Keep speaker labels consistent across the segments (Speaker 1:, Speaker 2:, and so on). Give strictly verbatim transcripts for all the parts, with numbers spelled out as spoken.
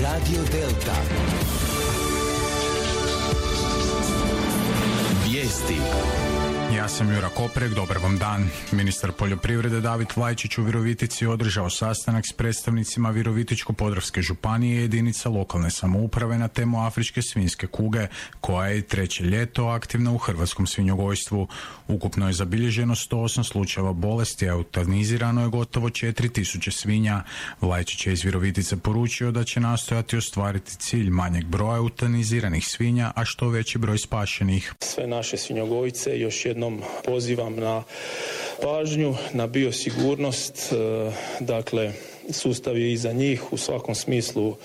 Speaker 1: Radio Delta. Vijesti.
Speaker 2: Ja sam Jura Koprek, dobar vam dan. Ministar poljoprivrede David Vlajčić u Virovitici održao sastanak s predstavnicima Virovitičko-podravske županije i jedinica lokalne samouprave na temu afričke svinjske kuge, koja je treće ljeto aktivna u hrvatskom svinjogojstvu. Ukupno je zabilježeno sto osam slučajeva bolesti, a eutanizirano je gotovo četiri tisuće svinja. Vlajčić je iz Virovitice poručio da će nastojati ostvariti cilj manjeg broja eutaniziranih svinja, a što veći broj spašenih.
Speaker 3: Sve naše svinjogojce još jednom pozivam na pažnju, na biosigurnost, dakle sustav je iza njih, u svakom smislu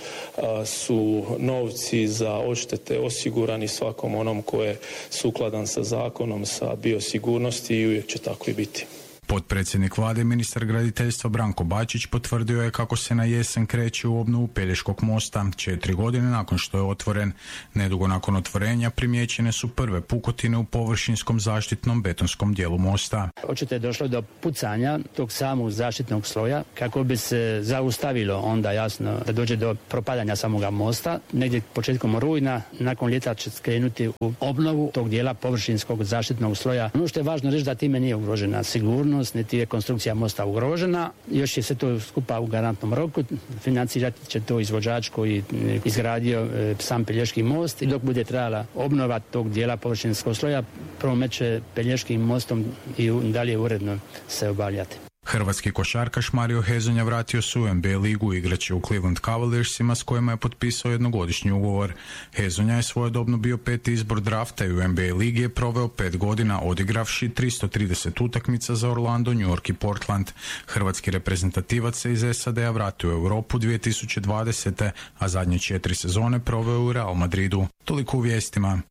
Speaker 3: su novci za odštete osigurani svakom onom ko je sukladan sa zakonom, sa biosigurnosti i uvijek će tako i biti.
Speaker 2: Potpredsjednik vlade i ministar graditeljstva Branko Bačić potvrdio je kako se na jesen kreće u obnovu Pelješkog mosta. Četiri godine nakon što je otvoren. Nedugo nakon otvorenja primijećene su prve pukotine u površinskom zaštitnom betonskom dijelu mosta.
Speaker 4: Očito je došlo do pucanja tog samog zaštitnog sloja kako bi se zaustavilo onda jasno da dođe do propadanja samoga mosta. Negdje početkom rujna, nakon ljeta će skrenuti u obnovu tog dijela površinskog zaštitnog sloja. Ono što je važno reći da time nije ugrožena sigurnost, niti je konstrukcija mosta ugrožena. Još je sve to skupa u garantnom roku. Financirati će to izvođač koji izgradio e, sam Pelješki most i dok bude trajala obnova tog dijela površinskog sloja, promet će Pelješkim mostom i dalje uredno se obavljati.
Speaker 2: Hrvatski košarkaš Mario Hezonja vratio se u N B A ligu, igraće u Cleveland Cavaliersima s kojima je potpisao jednogodišnji ugovor. Hezonja je svojedobno bio peti izbor drafta i u N B A ligi je proveo pet godina odigravši tristo trideset utakmica za Orlando, New York i Portland. Hrvatski reprezentativac se iz S A D-a vratio u Europu dvije tisuće dvadesete. a zadnje četiri sezone proveo u Real Madridu. Toliko u vijestima.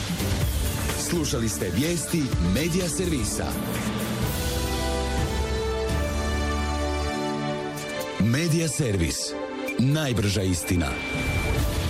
Speaker 1: Slušali ste vijesti Medija servisa. Medija servis. Najbrža istina.